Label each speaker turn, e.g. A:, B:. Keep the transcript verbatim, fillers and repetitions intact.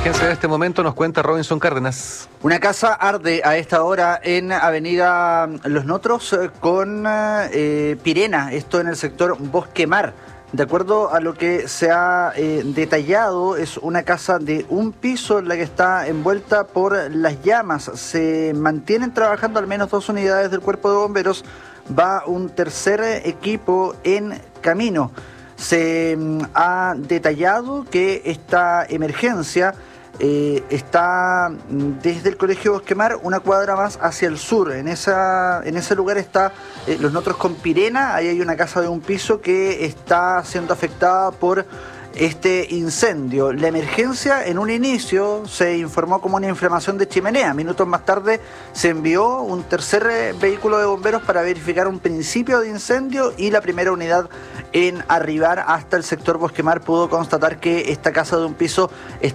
A: emergencia de este momento nos cuenta Robinson Cárdenas.
B: Una casa arde a esta hora en Avenida Los Notros con eh, Pirena, esto en el sector Bosque Mar. De acuerdo a lo que se ha eh, detallado, es una casa de un piso la que está envuelta por las llamas. Se mantienen trabajando al menos dos unidades del Cuerpo de Bomberos. Va un tercer equipo en camino. Se mm, ha detallado que esta emergencia eh, está desde el Colegio Bosque Mar una cuadra más hacia el sur. En, esa, en ese lugar está eh, Los Notros con Pirena. Ahí hay una casa de un piso que está siendo afectada por este incendio. La emergencia en un inicio se informó como una inflamación de chimenea. Minutos más tarde se envió un tercer vehículo de bomberos para verificar un principio de incendio y la primera unidad en arribar hasta el sector Bosque Mar pudo constatar que esta casa de un piso